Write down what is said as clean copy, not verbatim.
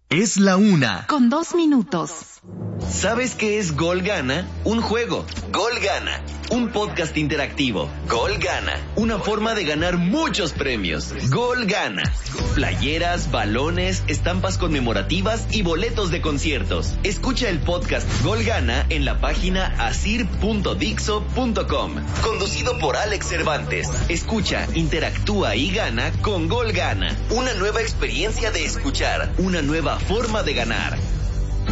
Es la 1:02. ¿Sabes qué es Gol Gana? Un juego. Gol Gana. Un podcast interactivo. Gol Gana. Una forma de ganar muchos premios. Gol Gana. Playeras, balones, estampas conmemorativas y boletos de conciertos. Escucha el podcast Gol Gana en la página asir.dixo.com. Conducido por Alex Cervantes. Escucha, interactúa y gana con Gol Gana. Una nueva experiencia de escuchar. Una nueva forma de ganar.